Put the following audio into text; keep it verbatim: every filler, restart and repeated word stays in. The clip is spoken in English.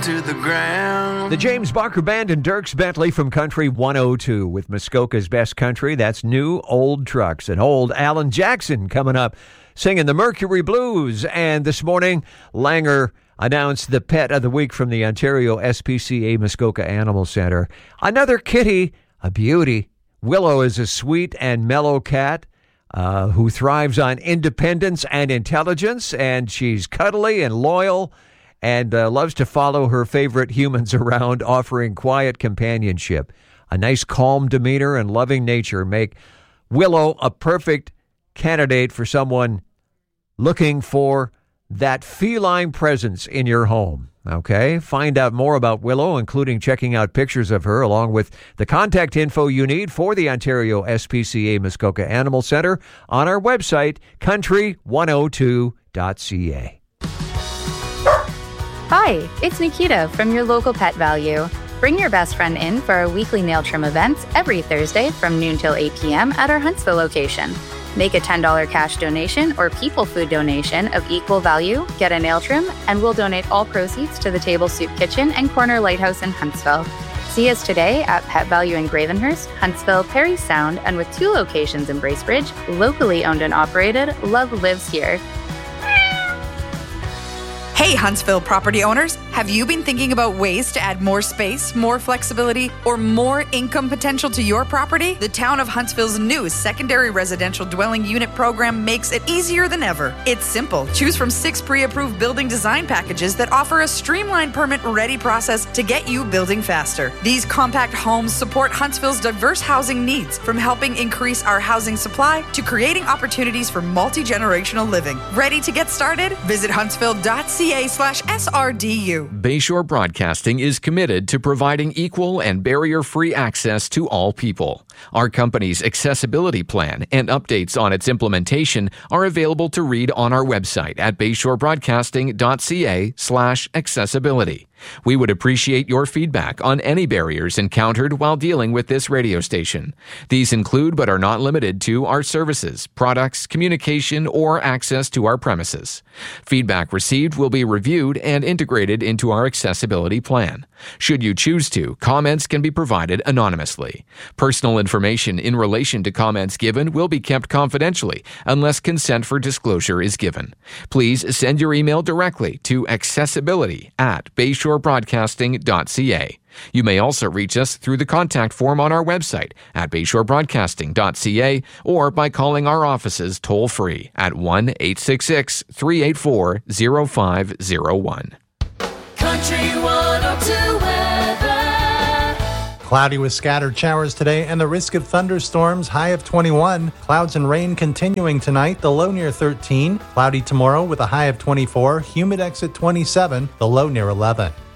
to the ground. The James Barker Band and Dierks Bentley from Country one oh two with Muskoka's Best Country. That's New Old Trucks. And old Alan Jackson coming up singing the Mercury Blues. And this morning, Langer announced the Pet of the Week from the Ontario S P C A Muskoka Animal Center. Another kitty, a beauty. Willow is a sweet and mellow cat uh, who thrives on independence and intelligence, and she's cuddly and loyal and uh, loves to follow her favorite humans around, offering quiet companionship. A nice, calm demeanor and loving nature make Willow a perfect candidate for someone looking for that feline presence in your home. Okay? Find out more about Willow, including checking out pictures of her, along with the contact info you need for the Ontario S P C A Muskoka Animal Center on our website, country one oh two dot c a. Hi, it's Nikita from your local Pet Value. Bring your best friend in for our weekly nail trim events every Thursday from noon till eight p.m. at our Huntsville location. Make a ten dollars cash donation or people food donation of equal value, get a nail trim, and we'll donate all proceeds to the Table Soup Kitchen and Corner Lighthouse in Huntsville. See us today at Pet Value in Gravenhurst, Huntsville, Parry Sound, and with two locations in Bracebridge, locally owned and operated, love lives here. Hey, Huntsville property owners, have you been thinking about ways to add more space, more flexibility, or more income potential to your property? The town of Huntsville's new secondary residential dwelling unit program makes it easier than ever. It's simple. Choose from six pre-approved building design packages that offer a streamlined permit-ready process to get you building faster. These compact homes support Huntsville's diverse housing needs, from helping increase our housing supply to creating opportunities for multi-generational living. Ready to get started? Visit huntsville dot c a slash S R D U. Bayshore Broadcasting is committed to providing equal and barrier-free access to all people. Our company's accessibility plan and updates on its implementation are available to read on our website at bayshore broadcasting dot c a slash accessibility. We would appreciate your feedback on any barriers encountered while dealing with this radio station. These include, but are not limited to, our services, products, communication, or access to our premises. Feedback received will be reviewed and integrated into our accessibility plan. Should you choose to, comments can be provided anonymously. Personal information in relation to comments given will be kept confidentially unless consent for disclosure is given. Please send your email directly to accessibility at bayshore broadcasting dot c a. You may also reach us through the contact form on our website at bayshore broadcasting dot c a or by calling our offices toll-free at one eight six six, three eight four, zero five zero one. Country one oh two weather. Cloudy with scattered showers today and the risk of thunderstorms, high of twenty-one. Clouds and rain continuing tonight, the low near thirteen. Cloudy tomorrow with a high of twenty-four. Humid exit twenty-seven, the low near eleven.